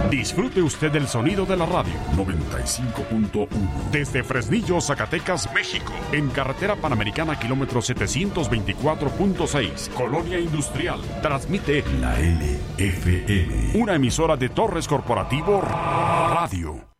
Disfrute usted del sonido de la radio. 95.1. Desde Fresnillo, Zacatecas, México. En carretera Panamericana, kilómetro 724.6. Colonia Industrial. Transmite la LFM. Una emisora de Torres Corporativo Radio.